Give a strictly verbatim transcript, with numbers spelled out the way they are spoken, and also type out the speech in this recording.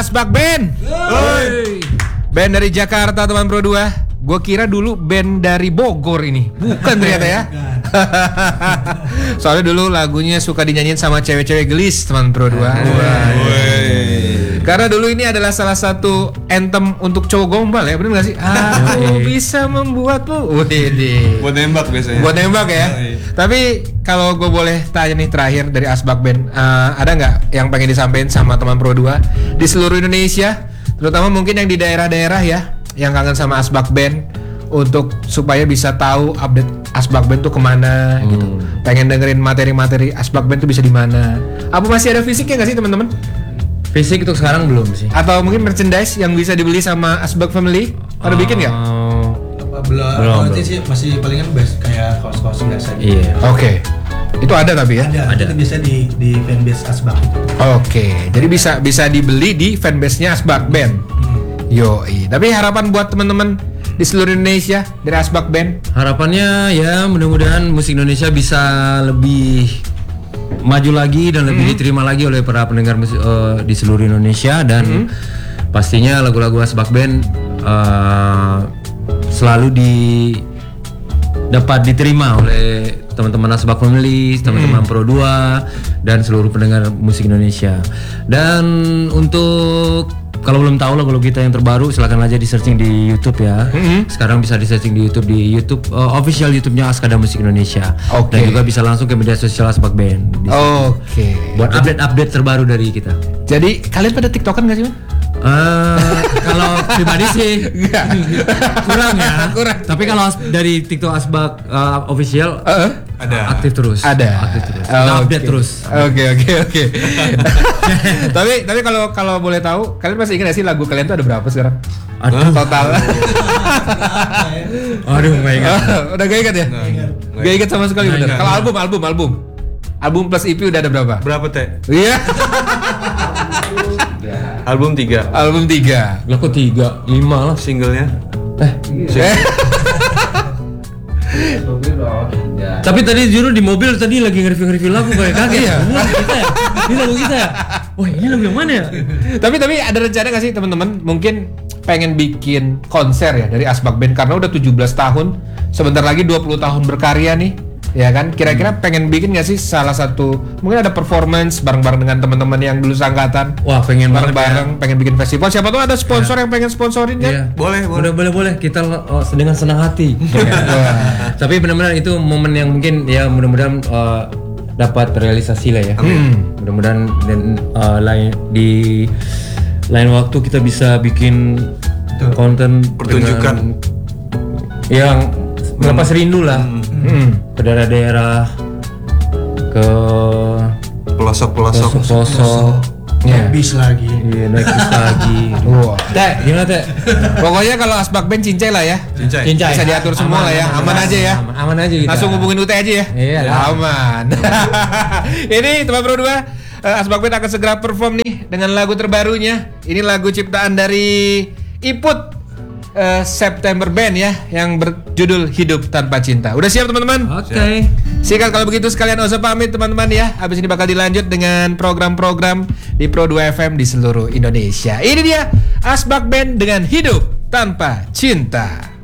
Asbak Band. Hey. Band dari Jakarta teman Pro dua. Gue kira dulu band dari Bogor ini. Bukan ternyata ya. Soalnya dulu lagunya suka dinyanyiin sama cewek-cewek gelis teman Pro dua. Karena dulu ini adalah salah satu anthem untuk cowok gombal ya, bener gak sih? Aku bisa membuatmu. Wih, buat nembak biasanya. Buat nembak ya. Tapi kalau gue boleh tanya nih terakhir dari Asbak Band, uh, ada nggak yang pengen disampaikan sama teman Pro dua di seluruh Indonesia, terutama mungkin yang di daerah-daerah ya, yang kangen sama Asbak Band, untuk supaya bisa tahu update Asbak Band tuh kemana hmm. gitu. Pengen dengerin materi-materi Asbak Band tuh bisa di mana? Apa masih ada fisiknya nggak sih teman-teman? Fisik untuk sekarang belum sih. Atau mungkin merchandise yang bisa dibeli sama Asbak Family? Ada uh, bikin nggak? Apa belum? Belum. Nanti sih masih palingan base kayak kaos-kaos biasa. Iya. Oke. Okay. Itu ada tapi ya? Ada. Ada. Itu biasa di di fanbase Asbak. Oke. Okay. Jadi bisa bisa dibeli di fanbase-nya Asbak Band. Hmm. Yoi. Tapi harapan buat teman-teman di seluruh Indonesia dari Asbak Band? Harapannya ya mudah-mudahan musik Indonesia bisa lebih maju lagi dan lebih mm-hmm. diterima lagi oleh para pendengar musik uh, di seluruh Indonesia, dan mm-hmm. pastinya lagu-lagu Asbak Band uh, selalu di dapat diterima oleh teman-teman Asbak Family, teman-teman mm. Pro dua dan seluruh pendengar musik Indonesia. Dan untuk kalau belum tahu lagu-lagu kita yang terbaru, silakan aja di searching di YouTube ya. Mm-hmm. Sekarang bisa di searching di YouTube di YouTube uh, official YouTube-nya Askada Musik Indonesia. Okay. Dan juga bisa langsung ke media sosial Asbak Band. Oke. Okay. Buat update-update terbaru dari kita. Jadi kalian pada TikTokan nggak sih, Man? Uh, kalau pribadi sih kurang ya. Kurang. Tapi kalau dari TikTok Asbak uh, official uh-uh. ada aktif terus. Ada. Aktif terus. Oh, okay. Update terus. Oke oke oke. Tapi tapi kalau kalau boleh tahu, kalian masih ingat gak sih lagu kalian tuh ada berapa sekarang? Aduh. Total. Aduh, nggak ingat. Udah gak ingat ya? Gak ingat sama sekali bener. Kalau album album album album plus E P udah ada berapa? Berapa teh? Iya. Album tiga. Album tiga. Lah kok tiga? Lima lah. Singlenya? Eh. Eh. Tapi tadi juru di mobil tadi lagi nge-review-review lagu kayak kaget ya. Wah, kita ya. Ini lagu kita ya. Wah, ini lagu yang mana ya? Tapi tapi ada rencana gak sih teman-teman mungkin pengen bikin konser ya dari Asbak Band, karena udah tujuh belas tahun, sebentar lagi dua puluh tahun berkarya nih. Ya kan, kira-kira pengen bikin gak sih salah satu, mungkin ada performance bareng-bareng dengan teman-teman yang dulu seangkatan. Wah, pengen bareng-bareng, ya. Pengen bikin festival. Siapa tahu ada sponsor ya. Yang pengen sponsorin kan? Iya. Boleh, boleh. Boleh, boleh, kita oh, dengan senang hati. Tapi benar-benar itu momen yang mungkin ya mudah-mudahan uh, dapat realisasi lah ya. Hmm. Mudah-mudahan dan uh, lain di lain waktu kita bisa bikin Tuh. konten pertunjukan yang melepas rindu lah. Hmm. Hmm. Ke daerah-daerah, ke pelosok-pelosok, pelosok, naik bis lagi, iya naik bis lagi. Wah, teh gimana teh? Pokoknya kalau Asbak Band cincai lah ya, cincai, cincai. Bisa diatur semua aman, lah ya, aman, aman, aman aja ya, aman, aman aja gitu. Langsung hubungin U T aja ya, iya, aman. Ini teman Pro dua, Asbak Band akan segera perform nih dengan lagu terbarunya. Ini lagu ciptaan dari Iput. Uh, September Band ya, yang berjudul Hidup Tanpa Cinta. Udah siap teman-teman? Oke. Okay. Sikat kalau begitu sekalian usah pamit teman-teman ya. Habis ini bakal dilanjut dengan program-program di Pro dua F M di seluruh Indonesia. Ini dia Asbak Band dengan Hidup Tanpa Cinta.